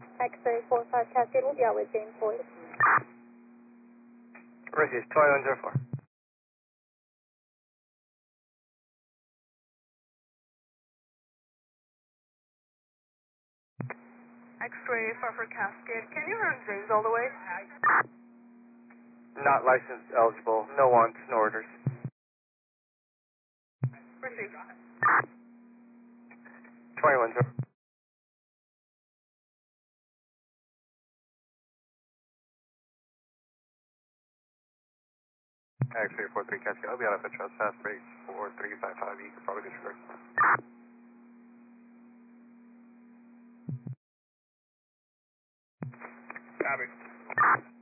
X-ray 45 Cascade will be out with James Boyd. Received 2104. X-ray for Cascade. Can you run James all the way? Not license eligible. No wants, no orders. Received. 2104. X-ray 43 Cascade. I'll be out at the trespass rate 4355. You can probably disregard. Copy.